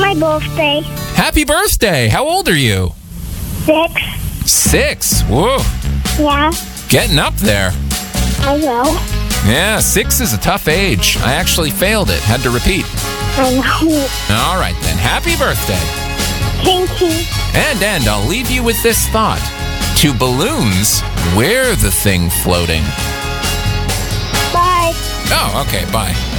my birthday. Happy birthday. How old are you? 6. 6. Whoa. Yeah, Getting up there. I know. Yeah, 6 is a tough age. I actually failed it. Had to repeat. I know. All right, then. Happy birthday. Thank you. And I'll leave you with this thought. To balloons, we're the thing floating. Bye. Oh, okay. Bye.